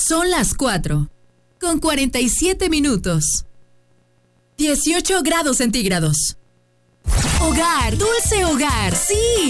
Son las 4:47. 18 grados centígrados. Hogar, dulce hogar, sí.